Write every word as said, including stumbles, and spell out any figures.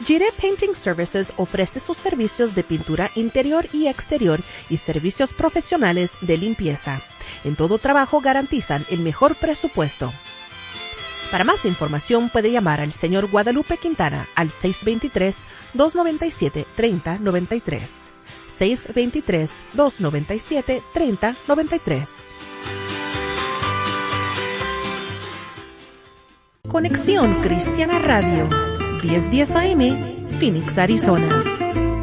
Gire Painting Services ofrece sus servicios de pintura interior y exterior y servicios profesionales de limpieza. En todo trabajo garantizan el mejor presupuesto. Para más información puede llamar al señor Guadalupe Quintana al seis dos tres, dos nueve siete, tres cero nueve tres. seis dos tres, dos nueve siete, tres cero nueve tres. Conexión Cristiana Radio, diez diez A M, Phoenix, Arizona.